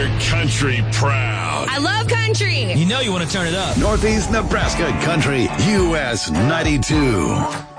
country proud. I love country. You know you want to turn it up. Northeast Nebraska Country, US 92.